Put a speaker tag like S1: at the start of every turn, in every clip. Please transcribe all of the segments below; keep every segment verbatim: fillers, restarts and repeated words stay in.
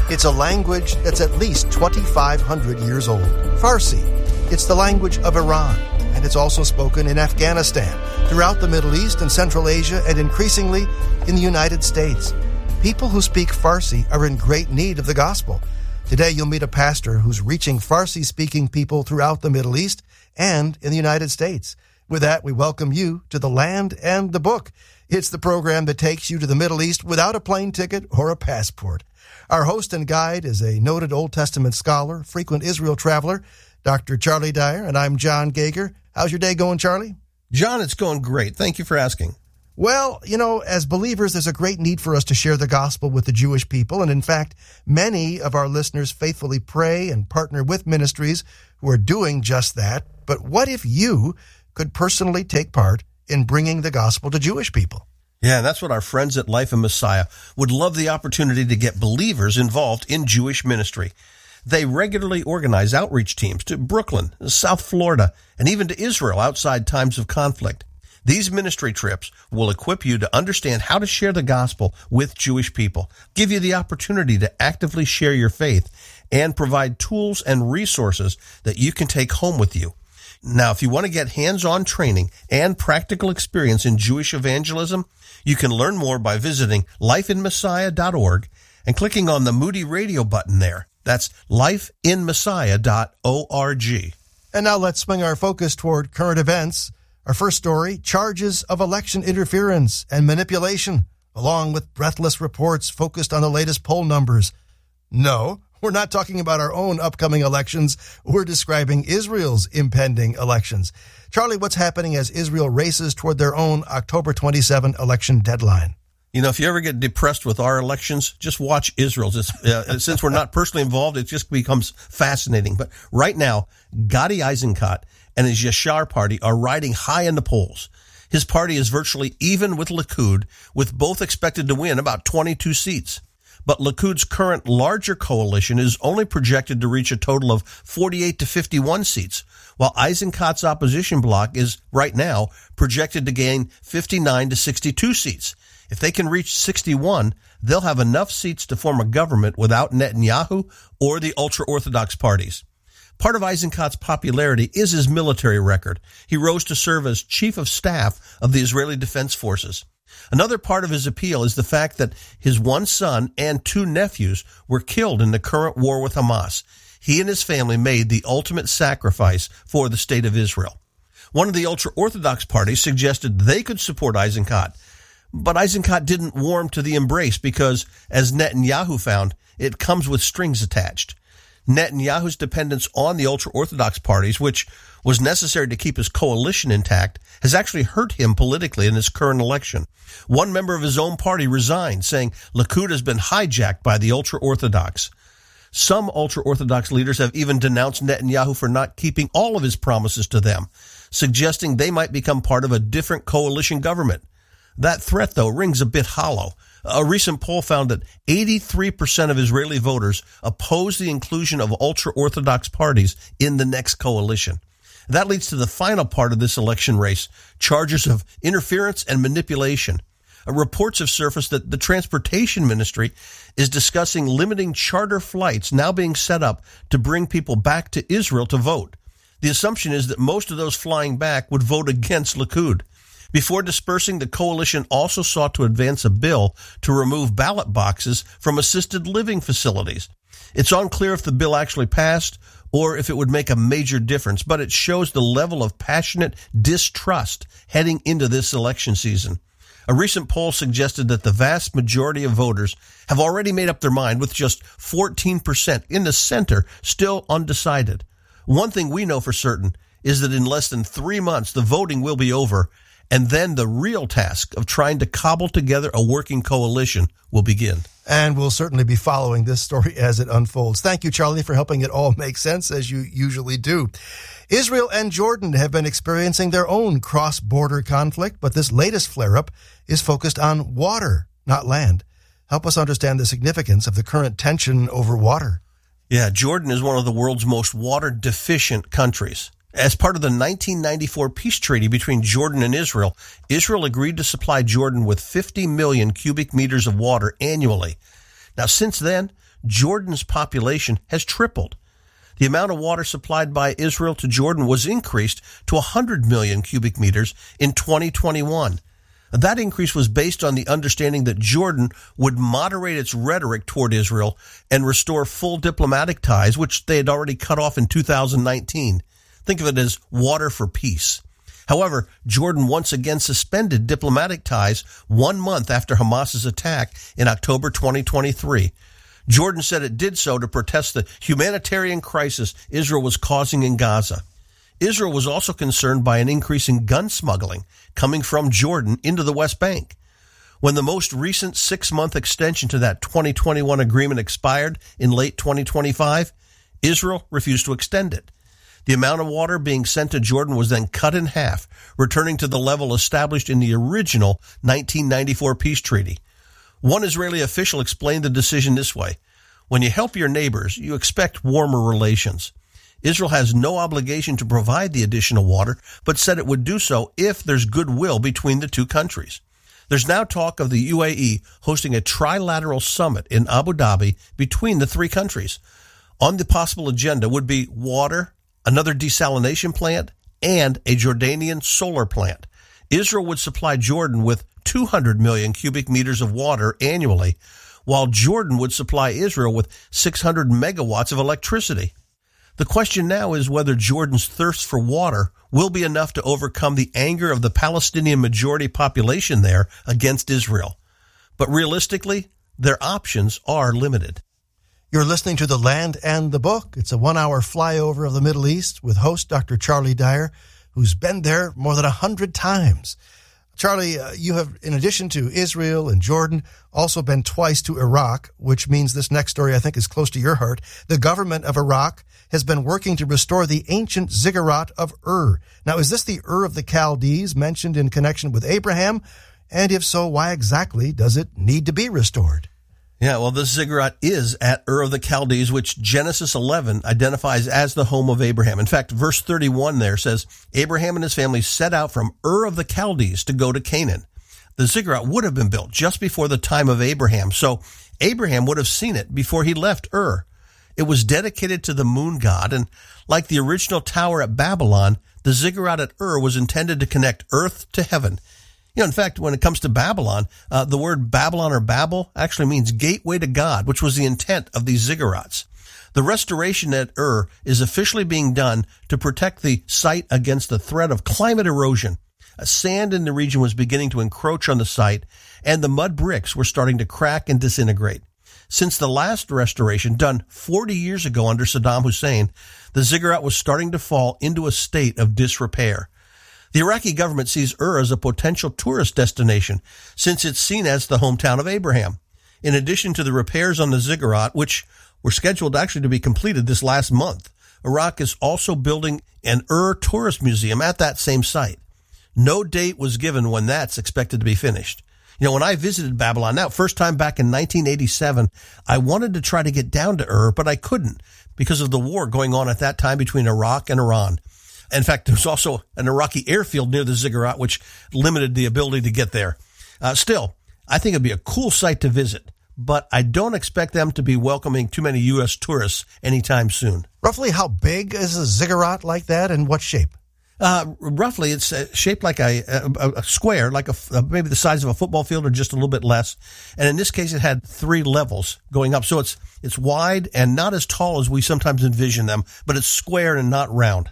S1: It's a language that's at least twenty-five hundred years old. Farsi. It's the language of Iran, and it's also spoken in Afghanistan, throughout the Middle East and Central Asia, and increasingly in the United States. People who speak Farsi are in great need of the gospel. Today you'll meet a pastor who's reaching Farsi-speaking people throughout the Middle East and in the United States. With that, we welcome you to The Land and the Book. It's the program that takes you to the Middle East without a plane ticket or a passport. Our host and guide is a noted Old Testament scholar, frequent Israel traveler, Doctor Charlie Dyer, and I'm John Gager. How's your day going, Charlie?
S2: John, it's going great. Thank you for asking.
S1: Well, you know, as believers, there's a great need for us to share the gospel with the Jewish people. And in fact, many of our listeners faithfully pray and partner with ministries who are doing just that. But what if you could personally take part in bringing the gospel to Jewish people?
S2: Yeah, that's what our friends at Life in Messiah would love, the opportunity to get believers involved in Jewish ministry. They regularly organize outreach teams to Brooklyn, South Florida, and even to Israel outside times of conflict. These ministry trips will equip you to understand how to share the gospel with Jewish people, give you the opportunity to actively share your faith, and provide tools and resources that you can take home with you. Now, if you want to get hands-on training and practical experience in Jewish evangelism, you can learn more by visiting life in messiah dot org and clicking on the Moody Radio button there. That's life in messiah dot org.
S1: And now let's swing our focus toward current events. Our first story, charges of election interference and manipulation, along with breathless reports focused on the latest poll numbers. No, we're not talking about our own upcoming elections. We're describing Israel's impending elections. Charlie, what's happening as Israel races toward their own October twenty-seventh election deadline?
S2: You know, if you ever get depressed with our elections, just watch Israel's. It's, uh, since we're not personally involved, it just becomes fascinating. But right now, Gadi Eisenkot and his Yashar party are riding high in the polls. His party is virtually even with Likud, with both expected to win about twenty-two seats. But Likud's current larger coalition is only projected to reach a total of forty-eight to fifty-one seats, while Eisenkot's opposition bloc is, right now, projected to gain fifty-nine to sixty-two seats. If they can reach sixty-one, they'll have enough seats to form a government without Netanyahu or the ultra-Orthodox parties. Part of Eisenkot's popularity is his military record. He rose to serve as chief of staff of the Israeli Defense Forces. Another part of his appeal is the fact that his one son and two nephews were killed in the current war with Hamas. He and his family made the ultimate sacrifice for the state of Israel. One of the ultra-Orthodox parties suggested they could support Eisenkot, but Eisenkot didn't warm to the embrace because, as Netanyahu found, it comes with strings attached. Netanyahu's dependence on the ultra-Orthodox parties, which was necessary to keep his coalition intact, has actually hurt him politically in this current election. One member of his own party resigned, saying Likud has been hijacked by the ultra-Orthodox. Some ultra-Orthodox leaders have even denounced Netanyahu for not keeping all of his promises to them, suggesting they might become part of a different coalition government. That threat, though, rings a bit hollow. A recent poll found that eighty-three percent of Israeli voters oppose the inclusion of ultra-Orthodox parties in the next coalition. That leads to the final part of this election race, charges of interference and manipulation. Uh, reports have surfaced that the Transportation Ministry is discussing limiting charter flights now being set up to bring people back to Israel to vote. The assumption is that most of those flying back would vote against Likud. Before dispersing, the coalition also sought to advance a bill to remove ballot boxes from assisted living facilities. It's unclear if the bill actually passed or if it would make a major difference, but it shows the level of passionate distrust heading into this election season. A recent poll suggested that the vast majority of voters have already made up their mind, with just fourteen percent in the center still undecided. One thing we know for certain is that in less than three months, the voting will be over, and then the real task of trying to cobble together a working coalition will begin.
S1: And we'll certainly be following this story as it unfolds. Thank you, Charlie, for helping it all make sense, as you usually do. Israel and Jordan have been experiencing their own cross-border conflict, but this latest flare-up is focused on water, not land. Help us understand the significance of the current tension over water.
S2: Yeah, Jordan is one of the world's most water-deficient countries. As part of the nineteen ninety-four peace treaty between Jordan and Israel, Israel agreed to supply Jordan with fifty million cubic meters of water annually. Now, since then, Jordan's population has tripled. The amount of water supplied by Israel to Jordan was increased to one hundred million cubic meters in twenty twenty-one. That increase was based on the understanding that Jordan would moderate its rhetoric toward Israel and restore full diplomatic ties, which they had already cut off in two thousand nineteen. Think of it as water for peace. However, Jordan once again suspended diplomatic ties one month after Hamas's attack in October twenty twenty-three. Jordan said it did so to protest the humanitarian crisis Israel was causing in Gaza. Israel was also concerned by an increase in gun smuggling coming from Jordan into the West Bank. When the most recent six-month extension to that twenty twenty-one agreement expired in late twenty twenty-five, Israel refused to extend it. The amount of water being sent to Jordan was then cut in half, returning to the level established in the original nineteen ninety-four peace treaty. One Israeli official explained the decision this way: when you help your neighbors, you expect warmer relations. Israel has no obligation to provide the additional water, but said it would do so if there's goodwill between the two countries. There's now talk of the U A E hosting a trilateral summit in Abu Dhabi between the three countries. On the possible agenda would be water, another desalination plant, and a Jordanian solar plant. Israel would supply Jordan with two hundred million cubic meters of water annually, while Jordan would supply Israel with six hundred megawatts of electricity. The question now is whether Jordan's thirst for water will be enough to overcome the anger of the Palestinian majority population there against Israel. But realistically, their options are limited.
S1: You're listening to The Land and the Book. It's a one-hour flyover of the Middle East with host Doctor Charlie Dyer, who's been there more than a hundred times. Charlie, uh, you have, in addition to Israel and Jordan, also been twice to Iraq, which means this next story I think is close to your heart. The government of Iraq has been working to restore the ancient ziggurat of Ur. Now, is this the Ur of the Chaldees mentioned in connection with Abraham? And if so, why exactly does it need to be restored?
S2: Yeah, well, this ziggurat is at Ur of the Chaldees, which Genesis eleven identifies as the home of Abraham. In fact, verse thirty-one there says, Abraham and his family set out from Ur of the Chaldees to go to Canaan. The ziggurat would have been built just before the time of Abraham, so Abraham would have seen it before he left Ur. It was dedicated to the moon god, and like the original tower at Babylon, the ziggurat at Ur was intended to connect earth to heaven. You know, in fact, when it comes to Babylon, uh, the word Babylon or Babel actually means gateway to God, which was the intent of these ziggurats. The restoration at Ur is officially being done to protect the site against the threat of climate erosion. Uh, sand in the region was beginning to encroach on the site, and the mud bricks were starting to crack and disintegrate. Since the last restoration, done forty years ago under Saddam Hussein, the ziggurat was starting to fall into a state of disrepair. The Iraqi government sees Ur as a potential tourist destination, since it's seen as the hometown of Abraham. In addition to the repairs on the ziggurat, which were scheduled actually to be completed this last month, Iraq is also building an Ur tourist museum at that same site. No date was given when that's expected to be finished. You know, when I visited Babylon, now, first time back in nineteen eighty-seven, I wanted to try to get down to Ur, but I couldn't because of the war going on at that time between Iraq and Iran. In fact, there was also an Iraqi airfield near the ziggurat, which limited the ability to get there. Uh, still, I think it'd be a cool site to visit, but I don't expect them to be welcoming too many U S tourists anytime soon.
S1: Roughly how big is a ziggurat like that, and what shape?
S2: Uh, roughly, it's uh, shaped like a, a, a square, like a, uh, maybe the size of a football field or just a little bit less. And in this case, it had three levels going up. So it's it's wide and not as tall as we sometimes envision them, but it's square and not round.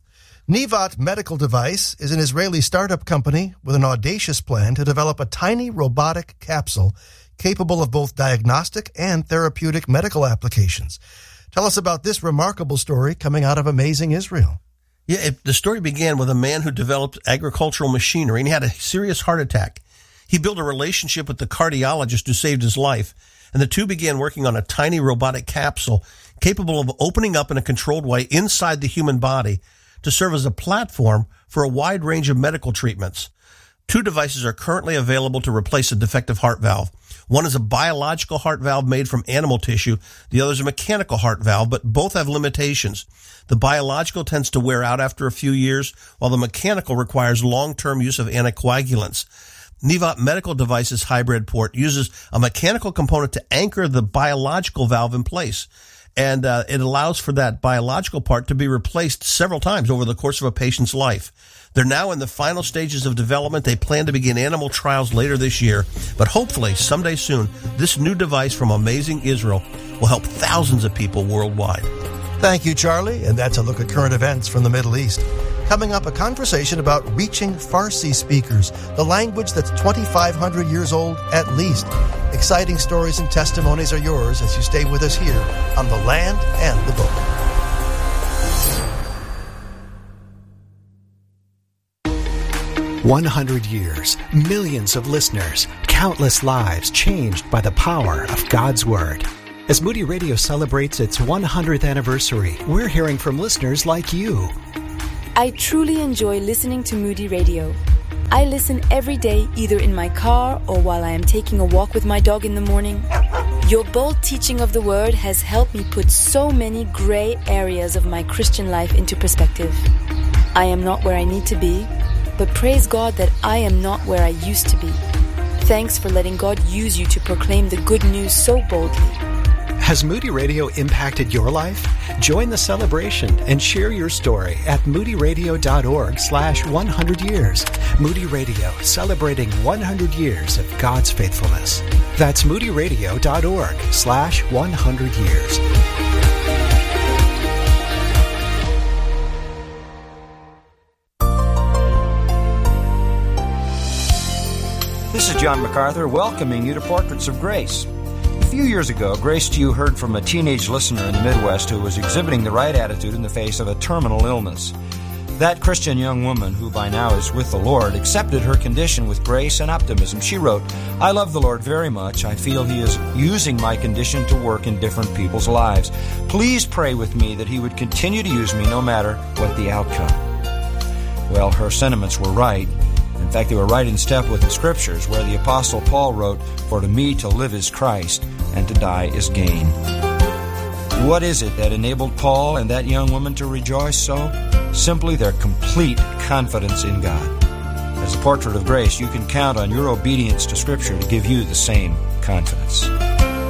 S1: Nevat Medical Device is an Israeli startup company with an audacious plan to develop a tiny robotic capsule capable of both diagnostic and therapeutic medical applications. Tell us about this remarkable story coming out of amazing Israel.
S2: Yeah, it, the story began with a man who developed agricultural machinery, and he had a serious heart attack. He built a relationship with the cardiologist who saved his life, and the two began working on a tiny robotic capsule capable of opening up in a controlled way inside the human body to serve as a platform for a wide range of medical treatments. Two devices are currently available to replace a defective heart valve. One is a biological heart valve made from animal tissue. The other is a mechanical heart valve, but both have limitations. The biological tends to wear out after a few years, while the mechanical requires long-term use of anticoagulants. Nivot Medical Devices hybrid port uses a mechanical component to anchor the biological valve in place. And uh, it allows for that biological part to be replaced several times over the course of a patient's life. They're now in the final stages of development. They plan to begin animal trials later this year. But hopefully, someday soon, this new device from Amazing Israel will help thousands of people worldwide.
S1: Thank you, Charlie. And that's a look at current events from the Middle East. Coming up, a conversation about reaching Farsi speakers, the language that's twenty-five hundred years old at least. Exciting stories and testimonies are yours as you stay with us here on The Land and the Book.
S3: one hundred years, millions of listeners, countless lives changed by the power of God's Word. As Moody Radio celebrates its one hundredth anniversary, we're hearing from listeners like you.
S4: I truly enjoy listening to Moody Radio. I listen every day, either in my car or while I am taking a walk with my dog in the morning. Your bold teaching of the Word has helped me put so many gray areas of my Christian life into perspective. I am not where I need to be, but praise God that I am not where I used to be. Thanks for letting God use you to proclaim the good news so boldly.
S3: Has Moody Radio impacted your life? Join the celebration and share your story at moodyradio.org slash 100 years. Moody Radio, celebrating one hundred years of God's faithfulness. That's moodyradio.org slash 100 years.
S5: This is John MacArthur welcoming you to Portraits of Grace. A few years ago, Grace to You heard from a teenage listener in the Midwest who was exhibiting the right attitude in the face of a terminal illness. That Christian young woman, who by now is with the Lord, accepted her condition with grace and optimism. She wrote, "I love the Lord very much. I feel He is using my condition to work in different people's lives. Please pray with me that He would continue to use me no matter what the outcome." Well, her sentiments were right. In fact, they were right in step with the Scriptures, where the Apostle Paul wrote, "For to me to live is Christ, and to die is gain." What is it that enabled Paul and that young woman to rejoice so? Simply their complete confidence in God. As a Portrait of Grace, you can count on your obedience to Scripture to give you the same confidence.